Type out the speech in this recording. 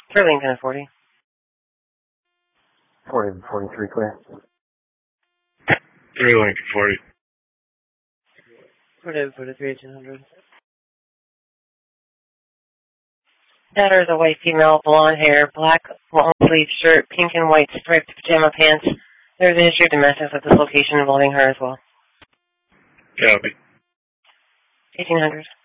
For Lincoln at 40. 40 to 43, clear. 3 Lincoln 40. 43, 1800. That is a white female, blonde hair, black long sleeve shirt, pink and white striped pajama pants. There is an issue domestic at this location involving her as well. Copy. 1800.